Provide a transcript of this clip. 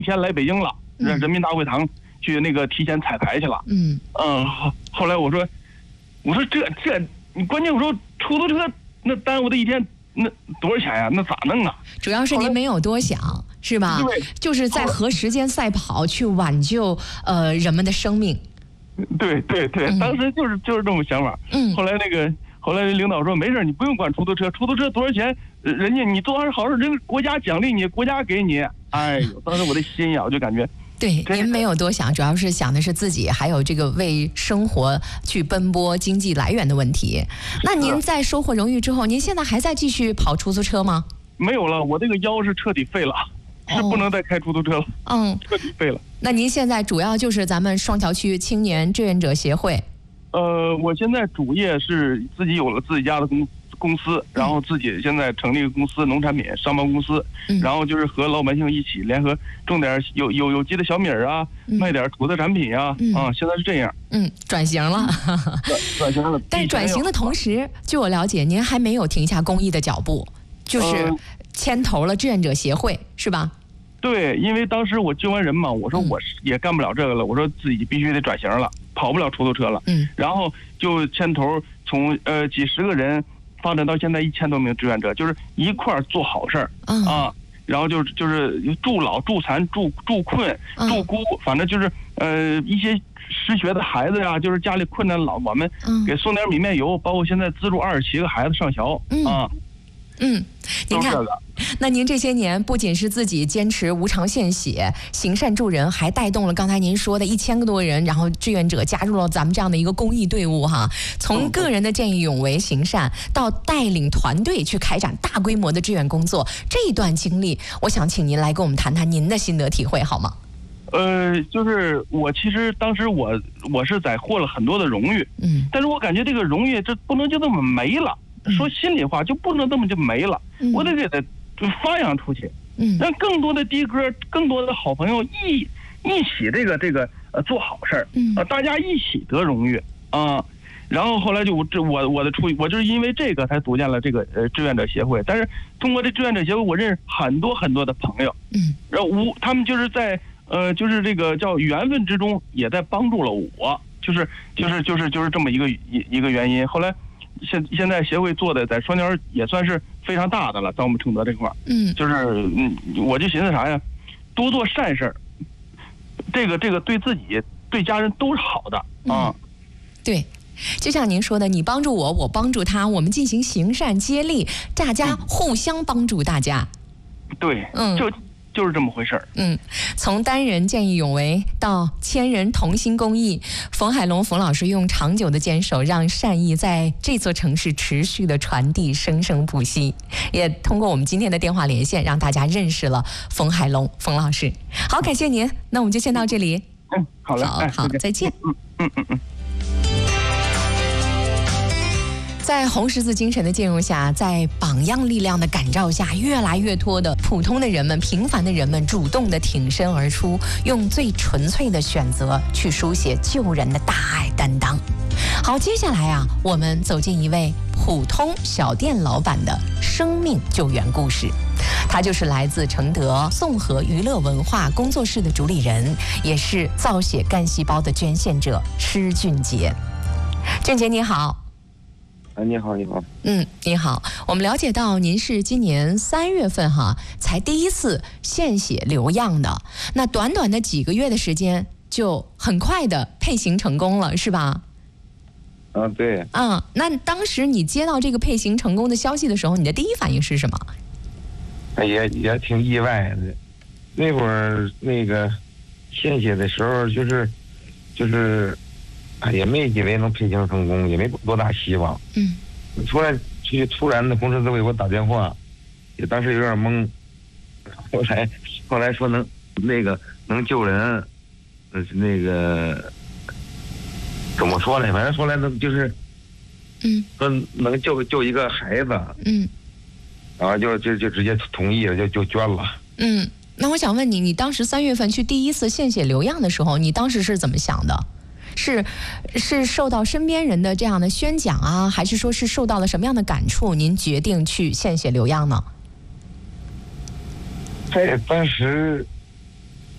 天来北京了，人民大会堂去那个提前彩排去了。后来我说这你关键我说出租车那耽误的一天那多少钱呀？那咋弄啊？ 主要是您没有多想。是吧？ 对， 就是在和时间赛跑，去挽救人们的生命。 对，当时就是这种想法。后来领导说没事，你不用管出租车多少钱，人家你做完好事，人国家奖励你，国家给你。哎呦，当时我的心呀，我就感觉。 对，您没有多想，主要是想的是自己还有这个为生活去奔波、经济来源的问题。那您在收获荣誉之后，您现在还在继续跑出租车吗？ 没有了，我这个腰是彻底废了。是不能再开出租车了，彻底废了。 那您现在主要就是咱们双桥区青年志愿者协会。 我现在主业是自己有了自己家的公司，然后自己现在成立公司，农产品商贸公司，然后就是和老百姓一起联合种点有机的小米啊，卖点土特产品啊，现在是这样。 转型了， 转型了。 但转型的同时，据我了解，您还没有停下公益的脚步，就是牵头了志愿者协会，是吧？ 对，因为当时我救完人嘛，我说我也干不了这个了，我说自己必须得转型了，跑不了出租车了。然后就牵头从几十个人发展到现在1000多名志愿者，就是一块儿做好事儿啊。然后就是助老、助残、助困、助孤，反正就是一些失学的孩子呀，就是家里困难老，我们给送点米面油，包括现在资助27个孩子上学啊。 您看，那您这些年不仅是自己坚持无偿献血、行善助人，还带动了刚才您说的1000个多人，然后志愿者加入了咱们这样的一个公益队伍哈。从个人的见义勇为行善，到带领团队去开展大规模的志愿工作，这一段经历，我想请您来跟我们谈谈您的心得体会好吗？ 就是我其实当时我是获了很多的荣誉，但是我感觉这个荣誉这不能就这么没了。说心里话，就不能这么就没了，我得给它发扬出去，让更多的的哥、更多的好朋友一起这个做好事儿，大家一起得荣誉啊。然后后来就我的出于我就是因为这个才组建了这个志愿者协会。但是通过这志愿者协会，我认识很多的朋友，然后他们就是在就是这个叫缘分之中，也在帮助了我，就是这么一个原因。后来。现在协会做的在双桥也算是非常大的了，在我们承德这块儿，就是我就寻思啥呀，多做善事儿，这个对自己对家人都是好的啊。 对，就像您说的，你帮助我，我帮助他，我们进行行善接力，大家互相帮助大家。 对，就是这么回事儿。 从单人见义勇为到千人同心公益，冯海龙冯老师用长久的坚守，让善意在这座城市持续的传递，生生不息。也通过我们今天的电话连线，让大家认识了冯海龙冯老师。好，感谢您，那我们就先到这里。 好嘞， 好，再见。在红十字精神的介入下，在榜样力量的感召下，越来越多的普通的人们、平凡的人们主动的挺身而出，用最纯粹的选择去书写救人的大爱担当。好，接下来啊，我们走进一位普通小店老板的生命救援故事。他就是来自承德颂和娱乐文化工作室的主理人，也是造血干细胞的捐献者施俊杰。俊杰你好。 你好。 你好。我们了解到您是今年3月份才第一次献血留样的，那短短的几个月的时间就很快的配型成功了，是吧？ 对。 那当时你接到这个配型成功的消息的时候，你的第一反应是什么？ 也挺意外的。那会儿那个献血的时候，就是也没以为能配型成功，也没多大希望。突然的红十字为我打电话，也当时有点懵。后来说能救人，那个怎么说呢？反正说来就是说能救一个孩子。然后就直接同意了，就捐了。 那我想问你，你当时3月份去第一次献血留样的时候，你当时是怎么想的？是受到身边人的这样的宣讲啊，还是说是受到了什么样的感触，您决定去献血留样呢？ 当时